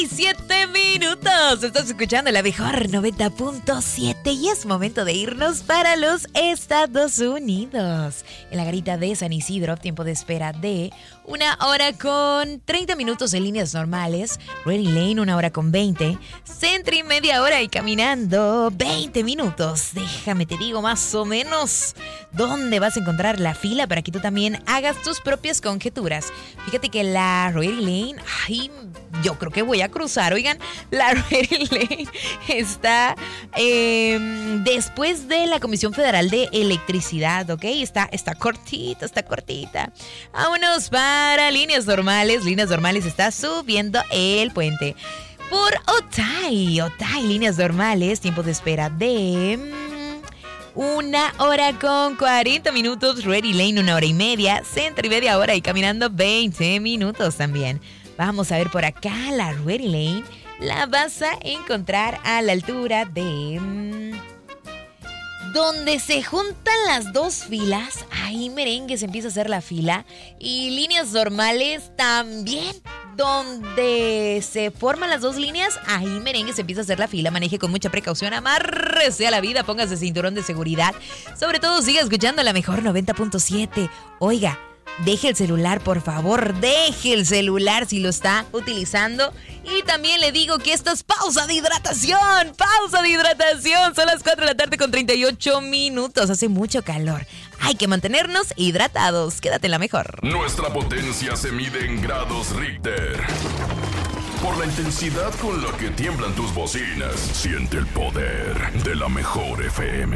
7 minutos. Estás escuchando la mejor 90.7 y es momento de irnos para los Estados Unidos. En la garita de San Isidro, tiempo de espera de 1 hora con 30 minutos en líneas normales. Ready Lane, 1 hora con 20. Sentry, media hora y caminando 20 minutos. Déjame te digo más o menos dónde vas a encontrar la fila para que tú también hagas tus propias conjeturas. Fíjate que la Ready Lane, yo creo que voy a cruzar. Oigan, la Ready Lane está después de la Comisión Federal de Electricidad, ¿ok? Está cortita. Vámonos para líneas normales. Líneas normales está subiendo el puente. Por Otay, líneas normales, tiempo de espera de 1 hora con 40 minutos. Ready Lane, 1 hora y media. Sentry, media hora y caminando 20 minutos también. Vamos a ver por acá la Ready Lane. La vas a encontrar a la altura de donde se juntan las dos filas. Ahí, merengue, se empieza a hacer la fila. Y líneas normales también. Donde se forman las dos líneas, ahí, merengue, se empieza a hacer la fila. Maneje con mucha precaución, amárrese a la vida, póngase cinturón de seguridad. Sobre todo, siga escuchando la mejor 90.7. Oiga, deje el celular, por favor, deje el celular si lo está utilizando. Y también le digo que esto es pausa de hidratación. Son las 4 de la tarde con 38 minutos. Hace mucho calor. Hay que mantenernos hidratados. Quédate en la mejor. Nuestra potencia se mide en grados Richter. Por la intensidad con la que tiemblan tus bocinas, siente el poder de la mejor FM.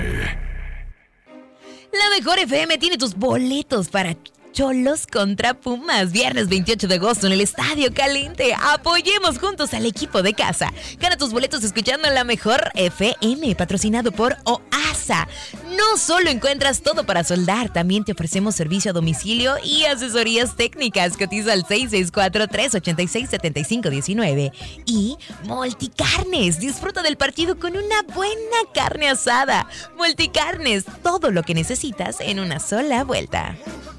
La mejor FM tiene tus boletos para Cholos contra Pumas, viernes 28 de agosto en el Estadio Caliente. Apoyemos juntos al equipo de casa. Gana tus boletos escuchando la mejor FM, patrocinado por OASA. No solo encuentras todo para soldar, también te ofrecemos servicio a domicilio y asesorías técnicas. Cotiza al 664-386-7519. Y Multicarnes, disfruta del partido con una buena carne asada. Multicarnes, todo lo que necesitas en una sola vuelta.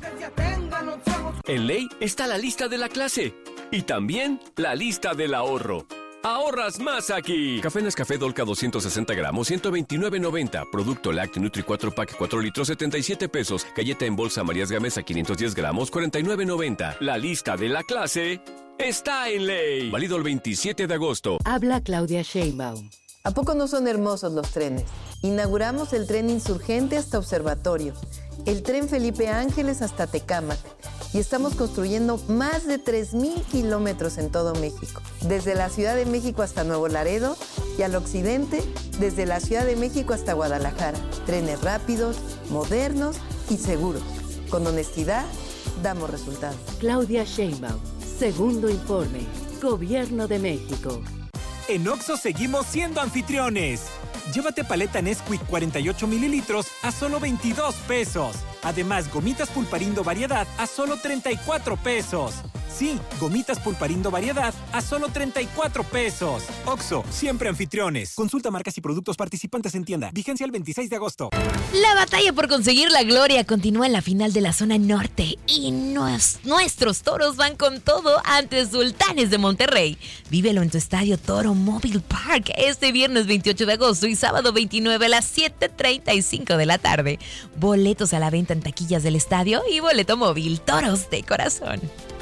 En Ley está la lista de la clase y también la lista del ahorro. ¡Ahorras más aquí! Café Nescafé Dolca 260 gramos, 129.90. Producto Lácteo Nutri 4 Pack 4 litros, 77 pesos. Galleta en bolsa Marías Gamesa 510 gramos, 49.90. La lista de la clase está en Ley. Válido el 27 de agosto. Habla Claudia Sheinbaum. ¿A poco no son hermosos los trenes? Inauguramos el tren Insurgente hasta Observatorio, el tren Felipe Ángeles hasta Tecámac, y estamos construyendo más de 3,000 kilómetros en todo México, desde la Ciudad de México hasta Nuevo Laredo y al occidente, desde la Ciudad de México hasta Guadalajara. Trenes rápidos, modernos y seguros. Con honestidad, damos resultados. Claudia Sheinbaum, segundo informe, Gobierno de México. En Oxxo seguimos siendo anfitriones. Llévate paleta Nesquik 48 mililitros a solo 22 pesos. Además, gomitas Pulparindo Variedad a solo 34 pesos. Sí, gomitas Pulparindo Variedad a solo 34 pesos. Oxxo, siempre anfitriones. Consulta marcas y productos participantes en tienda. Vigencia el 26 de agosto. La batalla por conseguir la gloria continúa en la final de la zona norte. Y nuestros toros van con todo ante Sultanes de Monterrey. Vívelo en tu estadio Toro Mobile Park este viernes 28 de agosto y sábado 29 a las 7:35 de la tarde. Boletos a la venta en taquillas del estadio y boleto móvil. Toros de corazón.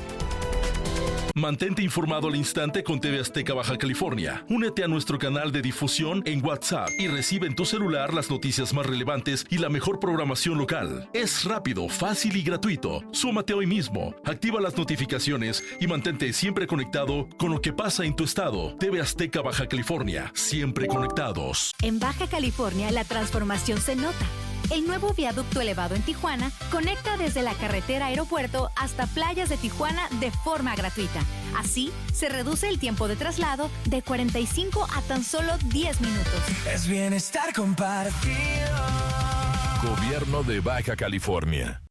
Mantente informado al instante con TV Azteca Baja California. Únete a nuestro canal de difusión en WhatsApp y recibe en tu celular las noticias más relevantes y la mejor programación local. Es rápido, fácil y gratuito. Súmate hoy mismo, activa las notificaciones y mantente siempre conectado con lo que pasa en tu estado. TV Azteca Baja California, siempre conectados. En Baja California la transformación se nota. El nuevo viaducto elevado en Tijuana conecta desde la carretera aeropuerto hasta playas de Tijuana de forma gratuita. Así, se reduce el tiempo de traslado de 45 a tan solo 10 minutos. Es bienestar compartido. Gobierno de Baja California.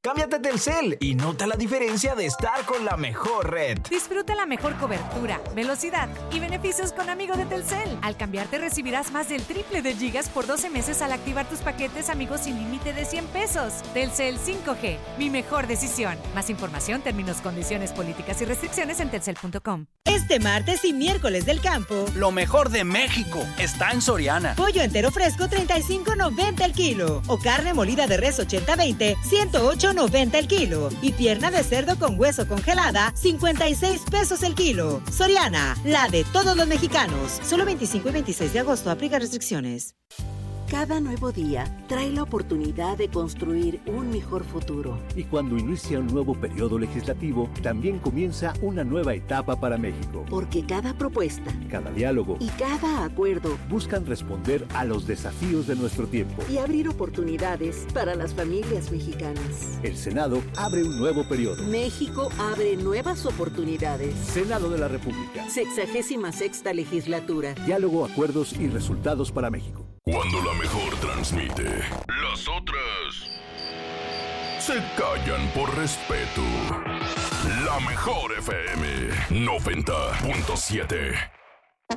Cámbiate a Telcel y nota la diferencia de estar con la mejor red. Disfruta la mejor cobertura, velocidad y beneficios con Amigo de Telcel. Al cambiarte recibirás más del triple de gigas por 12 meses al activar tus paquetes Amigos sin límite de 100 pesos. Telcel 5G, mi mejor decisión. Más información, términos, condiciones, políticas y restricciones en telcel.com. Este martes y miércoles del campo, lo mejor de México está en Soriana. Pollo entero fresco, $35.90 el kilo. O carne molida de res 80-20, $108.90 el kilo. Y pierna de cerdo con hueso congelada, 56 pesos el kilo. Soriana, la de todos los mexicanos. Solo 25 y 26 de agosto, aplica restricciones. Cada nuevo día trae la oportunidad de construir un mejor futuro. Y cuando inicia un nuevo periodo legislativo, también comienza una nueva etapa para México. Porque cada propuesta, cada diálogo y cada acuerdo buscan responder a los desafíos de nuestro tiempo y abrir oportunidades para las familias mexicanas. El Senado abre un nuevo periodo. México abre nuevas oportunidades. Senado de la República. 66ª legislatura. Diálogo, acuerdos y resultados para México. Cuando la mejor transmite, las otras se callan por respeto. La mejor FM 90.7.